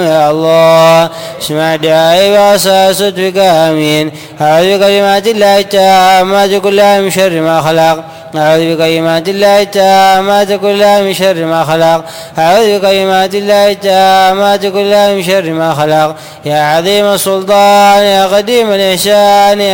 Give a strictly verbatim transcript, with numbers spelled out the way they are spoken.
يا الله اسمع دعائي وأساست بك آمين. أعوذ بكلمات الله التامات كلها من شر ما خلق. أعوذ بكلمات الله التامات كلها من شر ما خلق. أعوذ بكلمات الله التامات كلها من شر ما خلق. يا عظيم السلطان يا قديم الإحسان